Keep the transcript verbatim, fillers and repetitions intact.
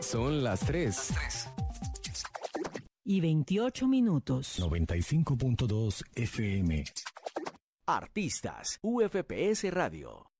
Son las tres. Y veintiocho minutos. noventa y cinco punto dos F M. Artistas, U F P S Radio.